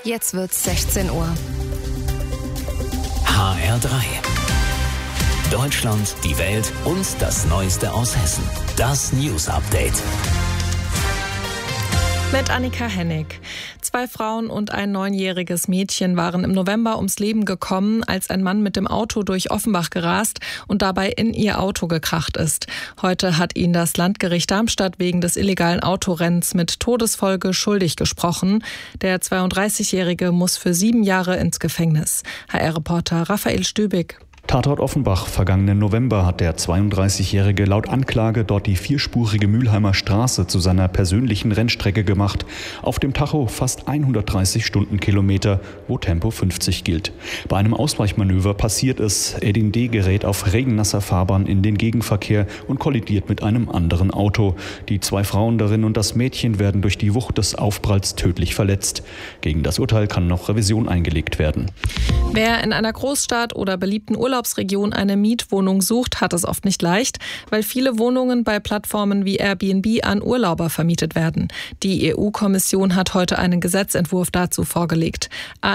Jetzt wird's 16 Uhr. HR3. Deutschland, die Welt und das Neueste aus Hessen. Das News Update. Mit Annika Hennig. 2 Frauen und ein 9-jähriges Mädchen waren im November ums Leben gekommen, als ein Mann mit dem Auto durch Offenbach gerast und dabei in ihr Auto gekracht ist. Heute hat ihn das Landgericht Darmstadt wegen des illegalen Autorennens mit Todesfolge schuldig gesprochen. Der 32-Jährige muss für 7 Jahre ins Gefängnis. HR-Reporter Raphael Stübig. Tatort Offenbach. Vergangenen November hat der 32-Jährige laut Anklage dort die 4-spurige Mülheimer Straße zu seiner persönlichen Rennstrecke gemacht. Auf dem Tacho fast 130 Stundenkilometer, wo Tempo 50 gilt. Bei einem Ausweichmanöver passiert es. Edin D. gerät auf regennasser Fahrbahn in den Gegenverkehr und kollidiert mit einem anderen Auto. Die 2 Frauen darin und das Mädchen werden durch die Wucht des Aufpralls tödlich verletzt. Gegen das Urteil kann noch Revision eingelegt werden. Wer in einer Großstadt oder beliebten Urlaubsregion eine Mietwohnung sucht, hat es oft nicht leicht, weil viele Wohnungen bei Plattformen wie Airbnb an Urlauber vermietet werden. Die EU-Kommission hat heute einen Gesetzentwurf dazu vorgelegt.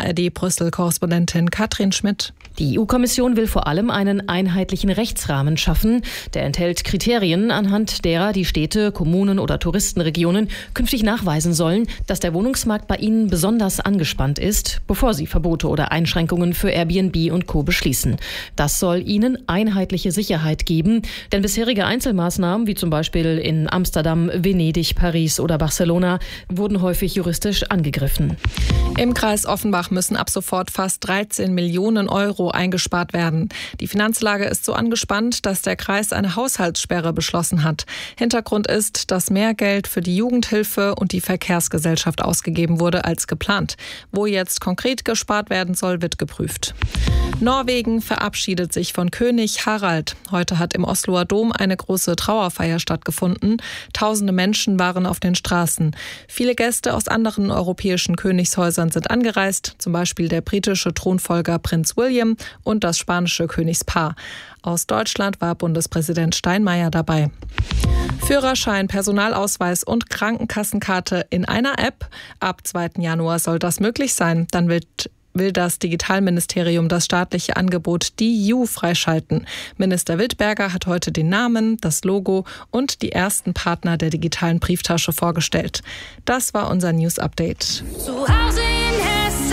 ARD-Brüssel-Korrespondentin Katrin Schmidt. Die EU-Kommission will vor allem einen einheitlichen Rechtsrahmen schaffen. Der enthält Kriterien, anhand derer die Städte, Kommunen oder Touristenregionen künftig nachweisen sollen, dass der Wohnungsmarkt bei ihnen besonders angespannt ist, bevor sie Verbote oder Einschränkungen für Airbnb und Co. beschließen. Das soll ihnen einheitliche Sicherheit geben, denn bisherige Einzelmaßnahmen, wie zum Beispiel in Amsterdam, Venedig, Paris oder Barcelona, wurden häufig juristisch angegriffen. Im Kreis Offenbach müssen ab sofort fast 13 Millionen Euro eingespart werden. Die Finanzlage ist so angespannt, dass der Kreis eine Haushaltssperre beschlossen hat. Hintergrund ist, dass mehr Geld für die Jugendhilfe und die Verkehrsgesellschaft ausgegeben wurde als geplant. Wo jetzt konkret gespart werden soll, wird geprüft. Norwegen verabschiedet sich von König Harald. Heute hat im Osloer Dom eine große Trauerfeier stattgefunden. Tausende Menschen waren auf den Straßen. Viele Gäste aus anderen europäischen Königshäusern sind angereist, zum Beispiel der britische Thronfolger Prinz William und das spanische Königspaar. Aus Deutschland war Bundespräsident Steinmeier dabei. Führerschein, Personalausweis und Krankenkassenkarte in einer App. Ab 2. Januar soll das möglich sein. Dann will das Digitalministerium das staatliche Angebot DiU freischalten. Minister Wildberger hat heute den Namen, das Logo und die ersten Partner der digitalen Brieftasche vorgestellt. Das war unser News Update. Zu Hause in Hessen.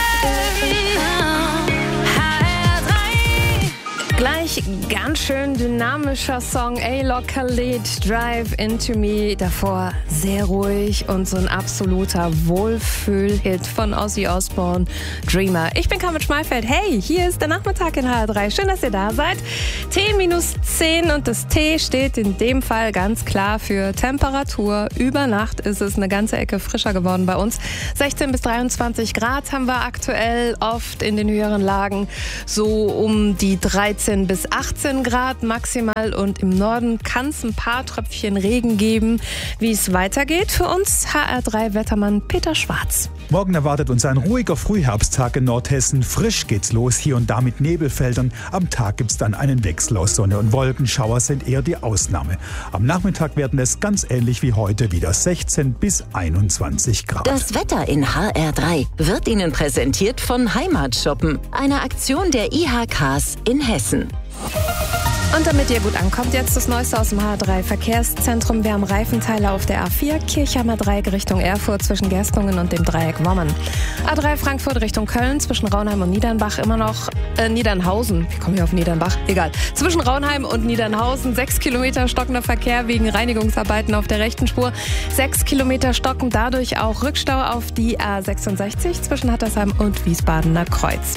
Gleich ganz schön dynamischer Song, A-Lock Khalid, Drive Into Me. Davor sehr ruhig und so ein absoluter Wohlfühl-Hit von Ozzy Osbourne, Dreamer. Ich bin Carmen Schmalfeld. Hey, hier ist der Nachmittag in HR3. Schön, dass ihr da seid. T-10 und das T steht in dem Fall ganz klar für Temperatur. Über Nacht ist es eine ganze Ecke frischer geworden bei uns. 16 bis 23 Grad haben wir aktuell, oft in den höheren Lagen so um die 13 bis 18 Grad maximal und im Norden kann es ein paar Tröpfchen Regen geben. Wie es weitergeht für uns, HR3-Wettermann Peter Schwarz. Morgen erwartet uns ein ruhiger Frühherbsttag in Nordhessen. Frisch geht's los, hier und da mit Nebelfeldern. Am Tag gibt's dann einen Wechsel aus Sonne und Wolken. Schauer sind eher die Ausnahme. Am Nachmittag werden es ganz ähnlich wie heute wieder 16 bis 21 Grad. Das Wetter in HR3 wird Ihnen präsentiert von Heimatshoppen, einer Aktion der IHKs in Hessen. Und damit ihr gut ankommt, jetzt das Neueste aus dem HR3 Verkehrszentrum. Wir haben Reifenteile auf der A4, Kirchheimer Dreieck Richtung Erfurt zwischen Gerstungen und dem Dreieck Wommen. A3 Frankfurt Richtung Köln zwischen Raunheim und Niedernbach immer noch, Niedernhausen. Wie komme ich auf Niedernbach? Egal. Zwischen Raunheim und Niedernhausen 6 Kilometer stockender Verkehr wegen Reinigungsarbeiten auf der rechten Spur. 6 Kilometer stocken, dadurch auch Rückstau auf die A66 zwischen Hattersheim und Wiesbadener Kreuz.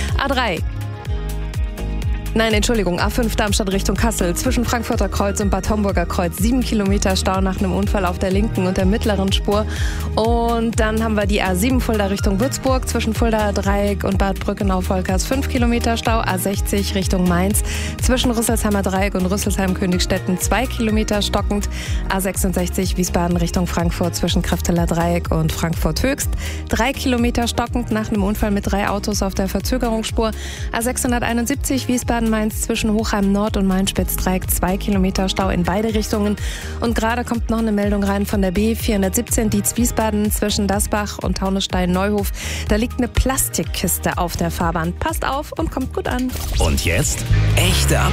A5 Darmstadt Richtung Kassel. Zwischen Frankfurter Kreuz und Bad Homburger Kreuz 7 Kilometer Stau nach einem Unfall auf der linken und der mittleren Spur. Und dann haben wir die A7 Fulda Richtung Würzburg. Zwischen Fulda Dreieck und Bad Brückenau-Volkers 5 Kilometer Stau. A60 Richtung Mainz. Zwischen Rüsselsheimer Dreieck und Rüsselsheim-Königstetten 2 Kilometer stockend. A66 Wiesbaden Richtung Frankfurt zwischen Krefteler Dreieck und Frankfurt Höchst 3 Kilometer stockend nach einem Unfall mit 3 Autos auf der Verzögerungsspur. A671 Wiesbaden Wiesbaden-Mainz zwischen Hochheim Nord und Main-Spitz-Dreieck 2 Kilometer Stau in beide Richtungen. Und gerade kommt noch eine Meldung rein von der B417 Dietz-Wiesbaden zwischen Dasbach und Taunusstein-Neuhof. Da liegt eine Plastikkiste auf der Fahrbahn. Passt auf und kommt gut an. Und jetzt echte Updates.